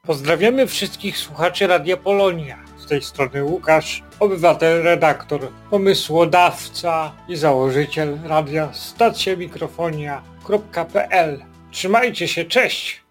Pozdrawiamy wszystkich słuchaczy Radia Polonia. Z tej strony Łukasz, obywatel, redaktor, pomysłodawca i założyciel radia stacjamikrofonia.pl. Trzymajcie się, cześć!